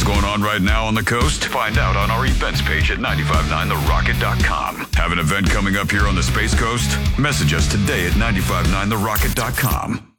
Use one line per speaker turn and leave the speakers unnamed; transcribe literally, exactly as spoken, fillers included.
what's going on right now on the coast? Find out on our events page at nine five nine the rocket dot com. Have an event coming up here on the Space Coast? Message us today at nine five nine the rocket dot com.